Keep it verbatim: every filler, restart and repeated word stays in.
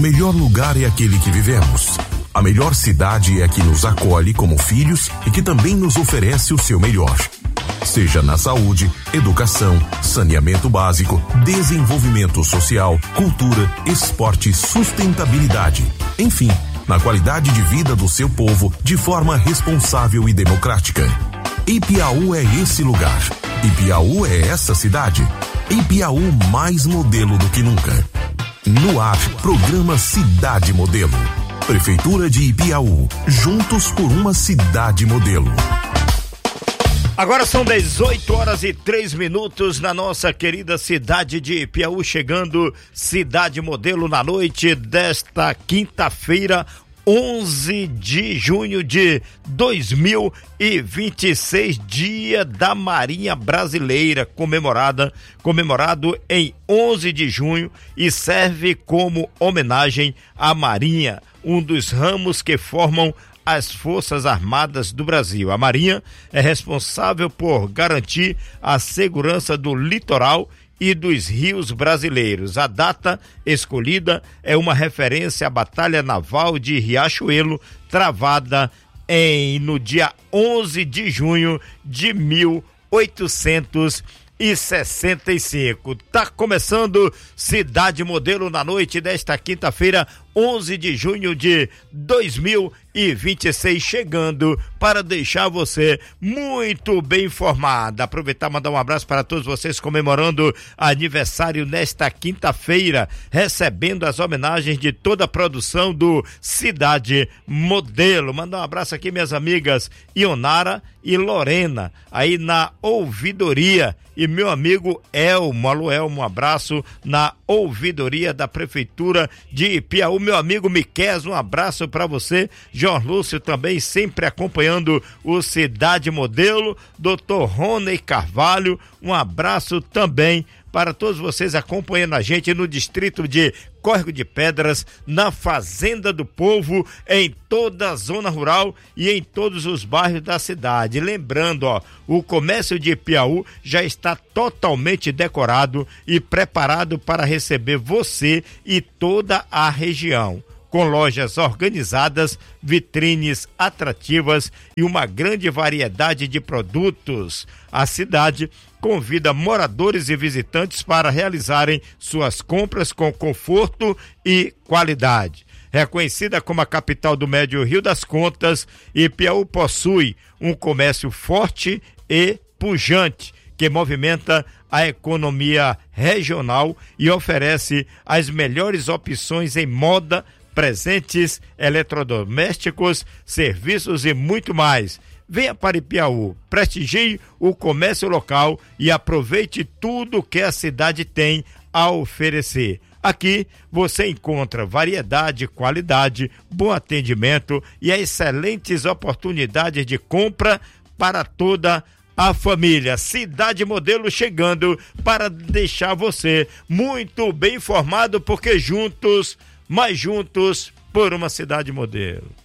Melhor lugar é aquele que vivemos. A melhor cidade é a que nos acolhe como filhos e que também nos oferece o seu melhor. Seja na saúde, educação, saneamento básico, desenvolvimento social, cultura, esporte e sustentabilidade. Enfim, na qualidade de vida do seu povo de forma responsável e democrática. Ipiaú é esse lugar. Ipiaú é essa cidade. Ipiaú mais modelo do que nunca. No ar, programa Cidade Modelo. Prefeitura de Ipiaú, juntos por uma cidade modelo. Agora são dezoito horas e três minutos na nossa querida cidade de Ipiaú, chegando Cidade Modelo na noite desta quinta-feira, onze de junho de dois mil e vinte e seis, dia da Marinha Brasileira, comemorada, comemorado em onze de junho e serve como homenagem à Marinha, um dos ramos que formam as Forças Armadas do Brasil. A Marinha é responsável por garantir a segurança do litoral e dos rios brasileiros. A data escolhida é uma referência à Batalha Naval de Riachuelo, travada em, no dia onze de junho de mil oitocentos e sessenta e cinco. Tá começando Cidade Modelo na noite desta quinta-feira, onze de junho de dois mil e vinte e seis, chegando para deixar você muito bem informado. Aproveitar e mandar um abraço para todos vocês comemorando aniversário nesta quinta-feira, recebendo as homenagens de toda a produção do Cidade Modelo. Mandar um abraço aqui minhas amigas Ionara e Lorena, aí na ouvidoria, e meu amigo Elmo, alô Elmo, um abraço na ouvidoria da Prefeitura de Ipiaú. Meu amigo Miquel, um abraço para você. João Lúcio também sempre acompanhando o Cidade Modelo. doutor Rony Carvalho, um abraço também para todos vocês acompanhando a gente no distrito de Córrego de Pedras, na Fazenda do Povo, em toda a zona rural e em todos os bairros da cidade. Lembrando, ó, o comércio de Ipiaú já está totalmente decorado e preparado para receber você e toda a região, com lojas organizadas, vitrines atrativas e uma grande variedade de produtos. A cidade convida moradores e visitantes para realizarem suas compras com conforto e qualidade. Reconhecida como a capital do Médio Rio das Contas, Ipiaú possui um comércio forte e pujante, que movimenta a economia regional e oferece as melhores opções em moda, presentes, eletrodomésticos, serviços e muito mais. Venha para Ipiaú, prestigie o comércio local e aproveite tudo que a cidade tem a oferecer. Aqui você encontra variedade, qualidade, bom atendimento e excelentes oportunidades de compra para toda a família. Cidade Modelo chegando para deixar você muito bem informado, porque juntos, mais juntos, por uma cidade modelo.